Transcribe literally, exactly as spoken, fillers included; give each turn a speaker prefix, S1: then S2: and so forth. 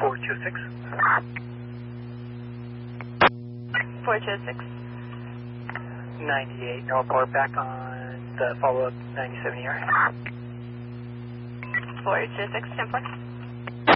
S1: four two six.
S2: four two six.
S1: ninety-eight, no report back on the follow-up ninety-seven E R.
S2: four two six, ten four.